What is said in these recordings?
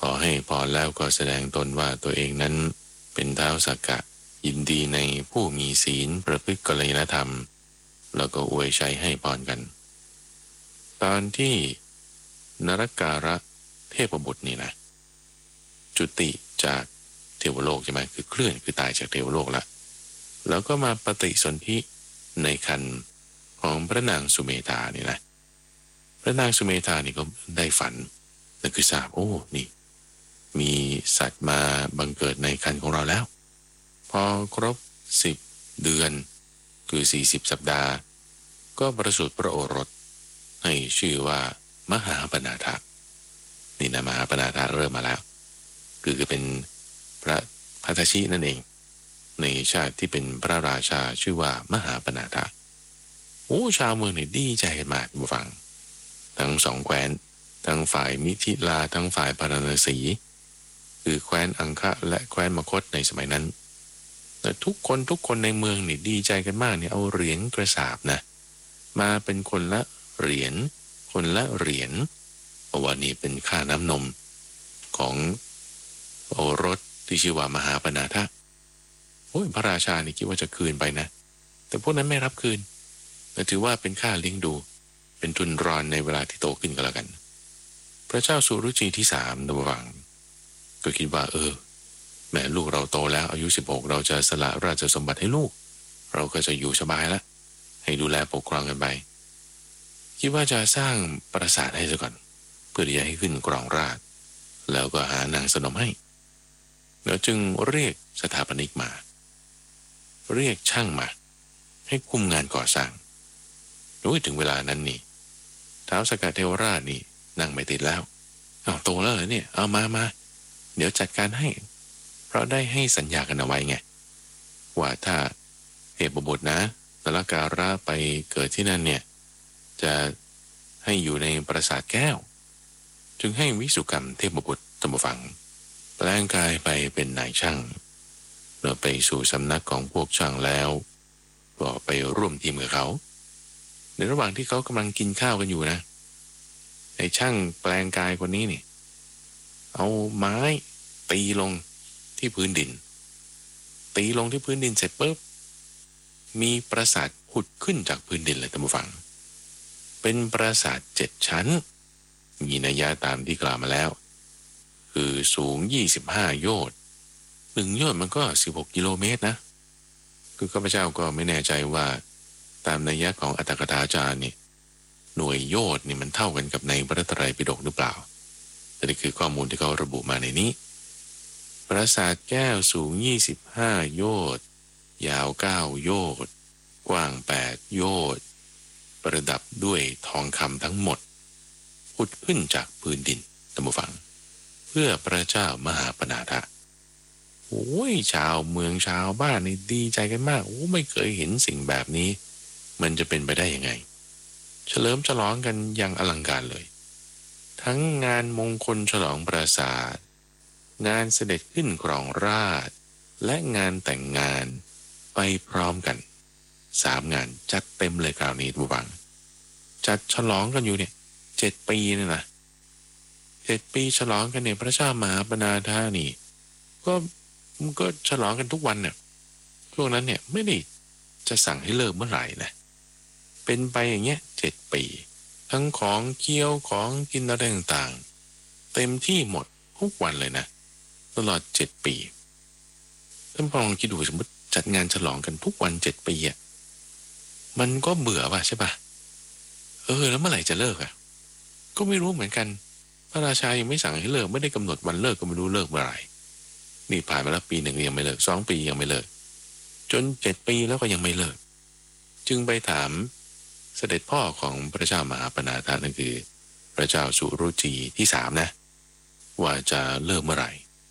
อให้พรแล้วก็แสดงตนว่าตัวเองนั้นเป็นท้าวสักกะยินดีในผู้มีศีลประพฤติกัลยาณธรรมแล้วก็อวยชัยให้พรกันตอนที่นรการะเทพบุตรนี่นะจุติจากเทวโลกใช่ไหมคือเคลื่อนคือตายจากเทวโลกละแล้วก็มาปฏิสนธิในครรภ์ของพระนางสุเมธานี่นะพระนางสุเมธานี่ก็ได้ฝันนั่นคือทราบโอ้นี่มีสัตว์มาบังเกิดในครรภ์ของเราแล้วพอครบ10 เดือนคือ40 สัปดาห์ก็ประสูติพระโอรสให้ชื่อว่ามหาปนาถะนี่นะมหาปนาถะเริ่มมาแล้วคือเป็นพระพัทธชินั่นเองในชาติที่เป็นพระราชาชื่อว่ามหาปนาถะโอ้ชาวเมืองนี่ดีใจกันมากผู้ฟังทั้งสองแคว้นทั้งฝ่ายมิถิลาทั้งฝ่ายพาราณสีคือแคว้นอังคะและแคว้นมคธในสมัยนั้นแต่ทุกคนในเมืองนี่ดีใจกันมากเนี่ยเอาเหรียญกระสาบนะมาเป็นคนละเหรียญเพราะว่านี่เป็นค่าน้ำนมของโอรสที่ชื่อว่ามหาปนาถะโอ้ยพระราชานี่คิดว่าจะคืนไปนะแต่พวกนั้นไม่รับคืนแต่ถือว่าเป็นค่าเลี้ยงดูเป็นทุนรอนในเวลาที่โตขึ้นก็แล้วกันพระเจ้าสุรุจีที่3ระหว่างก็คิดว่าแม่ลูกเราโตแล้วอายุ16เราจะสละราชสมบัติให้ลูกเราก็จะอยู่สบายแล้วให้ดูแลปกครองกันไปคิดว่าจะสร้างปราสาทให้ซะก่อนเพื่อที่จะให้ขึ้นครองราชย์แล้วก็หานางสนมให้แล้วจึงเรียกสถาปนิกมาเรียกช่างมาให้คุมงานก่อสร้างโดยถึงเวลานั้นนี่ท้าวสักกะเทวราชนี่นั่งไม่ติดแล้วโตแล้วเหรอเนี่ยเอามาเดี๋ยวจัดการให้เพราะได้ให้สัญญากันเอาไว้ไงว่าถ้าเทพบุตรนะนรการะไปเกิดที่นั่นเนี่ยจะให้อยู่ในปราสาทแก้วจึงให้วิสุกรรมเทพบุตรตมฟังแปลงกายไปเป็นนายช่างเมื่อไปสู่สำนักของพวกช่างแล้วก็ไปร่วมทีมกับเขาในระหว่างที่เขากำลังกินข้าวกันอยู่นะไอ้ช่างแปลงกายคนนี้นี่เอาไม้ตีลงที่พื้นดินตีลงที่พื้นดินเสร็จปุ๊บมีปราสาทผุดขึ้นจากพื้นดินเลยท่านผู้ฟังเป็นปราสาท7 ชั้นมีนัยยะตามที่กล่าวมาแล้วคือสูง25 โยชน์1 โยชน์มันก็16 กิโลเมตรนะคือข้าพเจ้าก็ไม่แน่ใจว่าตามนัยยะของอัตถกถาจารย์นี่หน่วยโยชน์นี่มันเท่ากันกับในพระไตรปิฎกหรือเปล่าแต่นี่คือข้อมูลที่เขาระบุมาในนี้ปราสาทแก้วสูง25 โยชน์ยาว9 โยชน์กว้าง8 โยชน์ประดับด้วยทองคำทั้งหมดผุดขึ้นจากพื้นดินท่านผู้ฟังเพื่อพระเจ้ามหาปนาถะโอ้ยชาวเมืองชาวบ้านนี่ดีใจกันมากโอ้ไม่เคยเห็นสิ่งแบบนี้มันจะเป็นไปได้ยังไงเฉลิมฉลองกันอย่างอลังการเลยทั้งงานมงคลฉลองปราสาทงานเสด็จขึ้นครองราชย์และงานแต่งงานไปพร้อมกัน3 งานจัดเต็มเลยคราวนี้ผู้ฟังจัดฉลองกันอยู่เนี่ย7 ปีเนี่ยนะ7 ปีฉลองกันเนี่ยพระเจ้ามหาปนาถะนี่ก็ฉลองกันทุกวันเนี่ยช่วงนั้นเนี่ยไม่ได้จะสั่งให้เลิกเมื่อไหร่นะเป็นไปอย่างเงี้ย7 ปีทั้งของเคี้ยวของกินอะไรต่างๆเต็มที่หมดทุกวันเลยนะตลอด7 ปีท่านลองคิดดูสมมติจัดงานฉลองกันทุกวัน7 ปีอ่ะมันก็เบื่อป่ะใช่ป่ะแล้วเมื่อไหร่จะเลิกอ่ะก็ไม่รู้เหมือนกันพระราชายังไม่สั่งให้เลิกไม่ได้กำหนดวันเลิกก็ไม่รู้เลิกเมื่อไหร่นี่ผ่านมาแล้วปี 1ยังไม่เลิก2 ปียังไม่เลิกจน7 ปีแล้วก็ยังไม่เลิกจึงไปถามเสด็จพ่อของพระเจ้ามหาปนาถะนั่นคือพระเจ้าสุรุจีที่3นะว่าจะเลิกเมื่อไหร่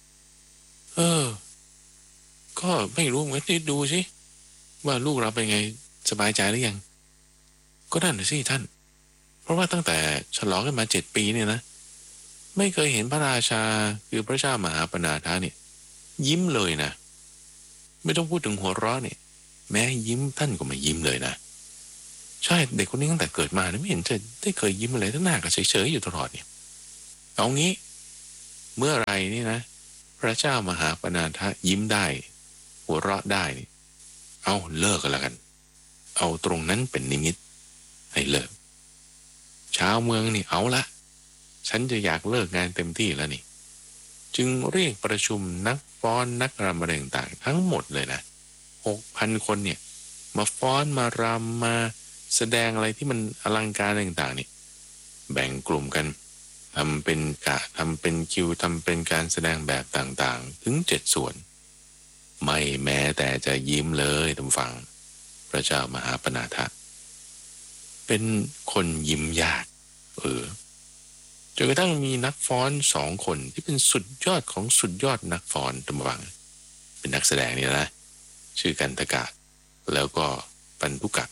ก็ไม่รู้เหมือนกันดูสิว่าลูกเราเป็นไงสบายใจหรือยังก็นั่นสิท่านเพราะว่าตั้งแต่ฉลองกันมา7 ปีเนี่ยนะไม่เคยเห็นพระราชาคือพระเจ้ามหาปนาถะเนี่ยยิ้มเลยนะไม่ต้องพูดถึงหัวเราะเนี่ยแม้ยิ้มท่านก็ไม่ยิ้มเลยนะใช่เด็กคนนี้ตั้งแต่เกิดมาไม่เห็นจะได้เคยยิ้มอะไรท่านหน้าก็เฉยๆอยู่ตลอดเนี่ยเอางี้เมื่อไรนี่นะพระเจ้ามหาปณาถะยิ้มได้หัวเราะได้นี่เอาเลิกกันละกันเอาตรงนั้นเป็นนิมิตให้เลิกชาวเมืองนี่เอาละฉันจะอยากเลิกงานเต็มที่แล้วนี่จึงเรียกประชุมนักฟ้อนนักรำอะไรต่างๆทั้งหมดเลยนะ 6,000 คนเนี่ยมาฟ้อนมารำมาแสดงอะไรที่มันอลังการต่างๆนี่แบ่งกลุ่มกันทำเป็นกะทำเป็นคิวทำเป็นการแสดงแบบต่างๆถึง7 ส่วนไม่แม้แต่จะยิ้มเลยท่านฟังพระเจ้ามหาปณาถะเป็นคนยิ้มยากจนกระทั่งมีนักฟ้อน2 คนที่เป็นสุดยอดของสุดยอดนักฟ้อนท่านฟังเป็นนักแสดงนี่นะชื่อกันทกะแล้วก็ปันทุกะ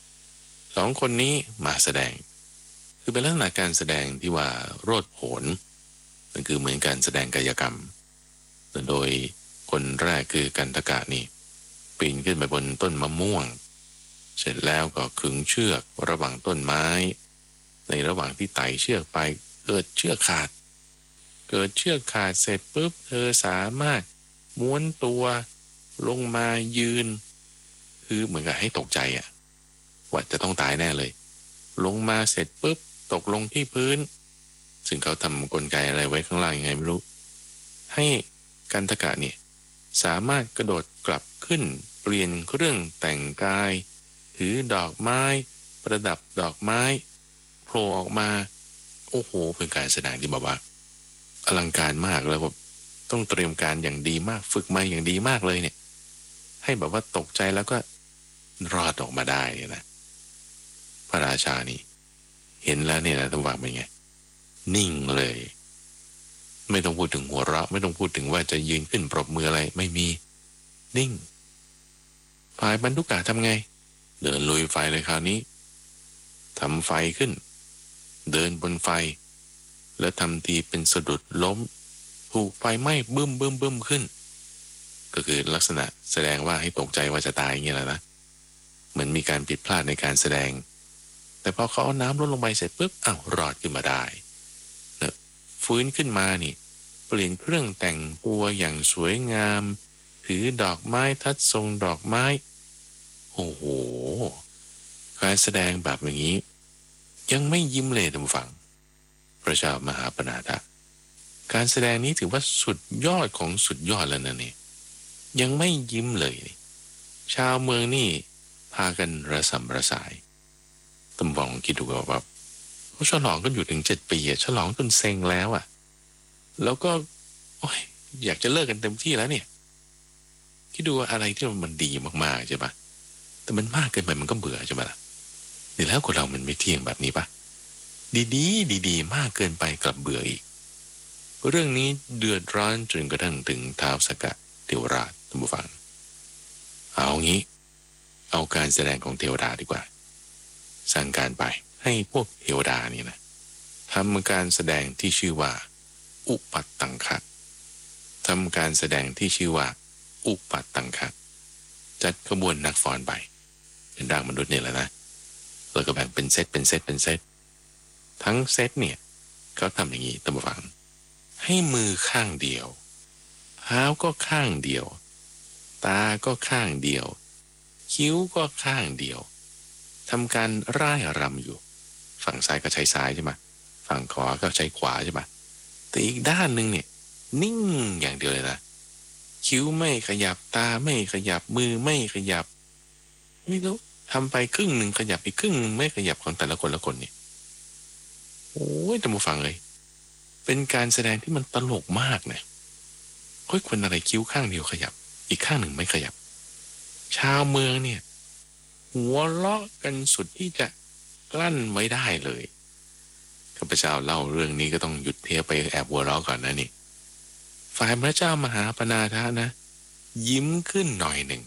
2 คนนี้มาแสดงคือเป็นลักษณะการแสดงที่ว่าโลดโผนมันคือเหมือนการแสดงกายกรรมโดยคนแรกคือกันทกะนี่ปีนขึ้นไปบนต้นมะม่วงเสร็จแล้วก็ขึงเชือกระหว่างต้นไม้ในระหว่างที่ไต่เชือกไปเกิดเชือกขาดเสร็จปุ๊บเธอสามารถม้วนตัวลงมายืนคือเหมือนกับให้ตกใจว่าจะต้องตายแน่เลยลงมาเสร็จปุ๊บตกลงที่พื้นซึ่งเขาทำกลไกอะไรไว้ข้างล่างยังไงไม่รู้ให้กันทกะเนี่ยสามารถกระโดดกลับขึ้นเปลี่ยนเครื่องแต่งกายถือดอกไม้ประดับดอกไม้โผล่ออกมาโอ้โหเป็นการแสดงที่แบบว่าอลังการมากแล้วแบบต้องเตรียมการอย่างดีมากฝึกมาอย่างดีมากเลยเนี่ยให้แบบว่าตกใจแล้วก็รอดออกมาได้นะพระราชานี่เห็นแล้วเนี่ยนะท่านว่าเป็นไงนิ่งเลยไม่ต้องพูดถึงหัวเราะไม่ต้องพูดถึงว่าจะยืนขึ้นปรบมืออะไรไม่มีนิ่งฝ่ายบรรทุกะทำไงเดินลุยไฟเลยคราวนี้ทำไฟขึ้นเดินบนไฟแล้วทำทีเป็นสะดุดล้มถูกไฟไหม้บึ้มขึ้นก็คือลักษณะแสดงว่าให้ตกใจว่าจะตายอย่างเงี้ยแหละนะเหมือนมีการผิดพลาดในการแสดงแต่พอเขาเอาน้ำลดลงไปเสร็จปุ๊บอ้าวรอดขึ้นมาได้นะฟื้นขึ้นมานี่เปลี่ยนเครื่องแต่งตัวอย่างสวยงามถือดอกไม้ทัดทรงดอกไม้โอ้โหการแสดงแบบอย่างนี้ยังไม่ยิ้มเลยท่านผู้ฟังพระเจ้ามหาปณาถะการแสดงนี้ถือว่าสุดยอดของสุดยอดแล้วนะเนี่ยยังไม่ยิ้มเลยชาวเมืองนี่พากันระสำระสายตำบองคิดดูว่าเขาฉลองกันอยู่ถึง7 ปีฉลองจนเซ็งแล้วแล้วก็โอ้ยอยากจะเลิกกันเต็มที่แล้วเนี่ยคิดดูว่าอะไรที่มันดีมากๆใช่ปะแต่มันมากเกินไปมันก็เบื่อใช่ปะล่ะนี่แล้วคนเรามันไม่เที่ยงแบบนี้ปะดีมากเกินไปกลับเบื่ออีกเรื่องนี้เดือดร้อนจนกระทั่งถึงท้าวสักกะเทวราชท่านผู้ฟังเอางี้เอาการแสดงของเทวดาดีกว่าสั่งการไปให้พวกเทวดานี่นะทำการแสดงที่ชื่อว่าอุปัตตังคะทำการแสดงที่ชื่อว่าอุปัตตังคะจัดขบวนนักฟ้อนไปเป็นร่างมนุษย์เนี่ยแหละนะแล้วก็แบ่งเป็นเซตทั้งเซตเนี่ยเขาทำอย่างนี้ท่านผู้ฟังให้มือข้างเดียวเท้าก็ข้างเดียวตาก็ข้างเดียวคิ้วก็ข้างเดียวทำการร่ายรำอยู่ฝั่งซ้ายก็ใช้ซ้ายใช่ไหมฝั่งขวาก็ใช้ขวาใช่ไหมแต่อีกด้านหนึ่งเนี่ยนิ่งอย่างเดียวเลยนะคิ้วไม่ขยับตาไม่ขยับมือไม่ขยับไม่รู้ทำไปครึ่งหนึ่งขยับอีกครึ่งหนึ่งไม่ขยับของแต่ละคนเนี่ยโอ้ยท่านผู้ฟังเลยเป็นการแสดงที่มันตลกมากนะเฮ้ยคนอะไรคิ้วข้างเดียวขยับอีกข้างหนึ่งไม่ขยับชาวเมืองเนี่ยหัวเราะกันสุดที่จะกลั้นไม่ได้เลยข้าพเจ้าเล่าเรื่องนี้ก็ต้องหยุดเทปไปแอบหัวเราะก่อนนะนี่ฝ่ายพระเจ้ามหาปณาถะนะยิ้มขึ้นหน่อยหนึ่ง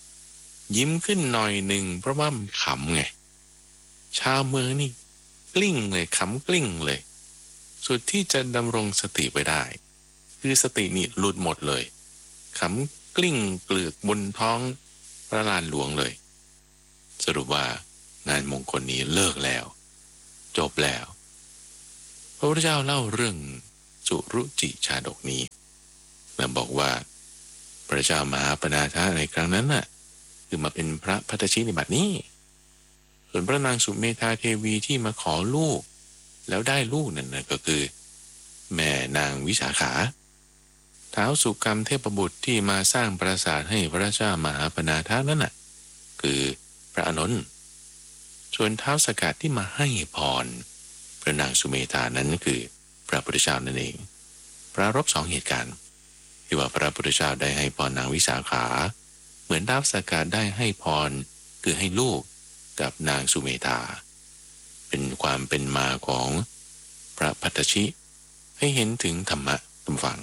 เพราะว่าขำไงชาวเมืองนี่กลิ้งเลยขำกลิ้งเลยสุดที่จะดำรงสติไปได้คือสตินี่หลุดหมดเลยขำกลิ้งเกลือกบนท้องพระลานหลวงเลยสรุปว่างานมงคลนี้เลิกแล้วจบแล้วพระพุทธเจ้าเล่าเรื่องสุรุจิชาดกนี้นะบอกว่าพระเจ้ามหาปนาทะในครั้งนั้นน่ะคือมาเป็นพระภัตตชิในบัดนี้ส่วนพระนางสุเมธาเทวีที่มาขอลูกแล้วได้ลูกนั่นนะก็คือแม่นางวิสาขาท้าวสุกรรมเทพบุตรที่มาสร้างปราสาทให้พระเจ้ามหาปนาทะนั่นน่ะคือพระอานนท์ส่วนท้าวสกัดที่มาให้พรพระนางสุเมธานั้นคือพระพุทธเจ้านั่นเองปรารภ2เหตุการณ์ที่ว่าพระพุทธเจ้าได้ให้พรนางวิสาขาเหมือนท้าวสกัดได้ให้พรคือให้ลูกกับนางสุเมธาเป็นความเป็นมาของพระภัตตชิให้เห็นถึงธรรมะตามฝัง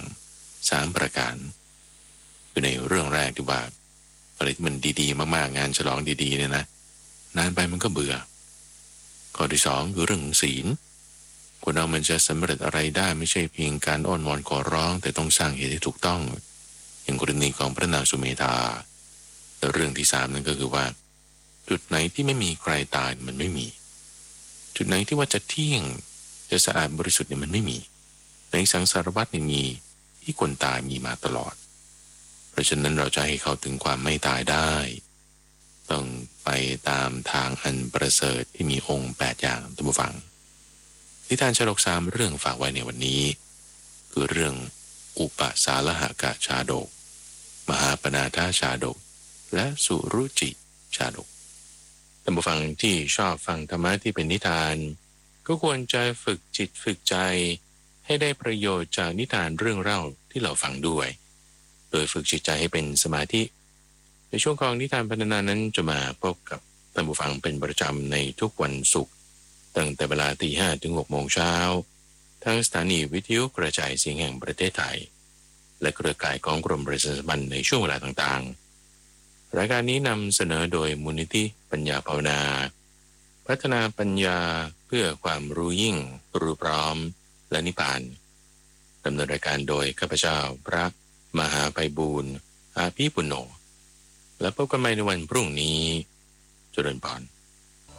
3ประการคือในเรื่องแรกที่ว่าอะไรที่มันดีๆมากๆงานฉลองดีๆเนี่ยนะนานไปมันก็เบื่อข้อที่2คือเรื่องศีลคนเรามันจะสำเร็จอะไรได้ไม่ใช่เพียงการอ้อนวอนขอร้องแต่ต้องสร้างเหตุที่ถูกต้องอย่างกรณีของพระนางสุเมธาแต่เรื่องที่3นั่นก็คือว่าจุดไหนที่ไม่มีใครตายมันไม่มีจุดไหนที่ว่าจะเที่ยงจะสะอาดบริสุทธิ์เนี่ยมันไม่มีในสังสารวัฏมีที่คนตายมีมาตลอดเพราะฉะนั้นเราจะให้เขาถึงความไม่ตายได้ต้องไปตามทางอันประเสริฐที่มีองค์8อย่างท่านผู้ฟังนิทานฉลก3เรื่องฝากไว้ในวันนี้คือเรื่องอุปสาลหกะชาดกมหาปนาทชาดกและสุรุจิชาดกท่านผู้ฟังที่ชอบฟังธรรมะที่เป็นนิทานก็ควรจะฝึกจิตฝึกใจให้ได้ประโยชน์จากนิทานเรื่องเล่าที่เราฟังด้วยโดยฝึกจิตใจให้เป็นสมาธิในช่วงของนิทานพรรณนานั้นจะมาพบกับท่านผู้ฟังเป็นประจำในทุกวันศุกร์ตั้งแต่เวลา 5:00 ถึง 6:00 น.ทางสถานีวิทยุกระจายเสียงแห่งประเทศไทยและเครือข่ายของกรมประชาสัมพันธ์ในช่วงเวลาต่างๆรายการนี้นำเสนอโดยมูลนิธิปัญญาภาวนาพัฒนาปัญญาเพื่อความรู้ยิ่งรู้พร้อมและนิพพานดำเนินรายการโดยข้าพเจ้าพระมหาไพบูลย์อาภีปุณโญและพบกันใหม่ในวันพรุ่งนี้เจริญพร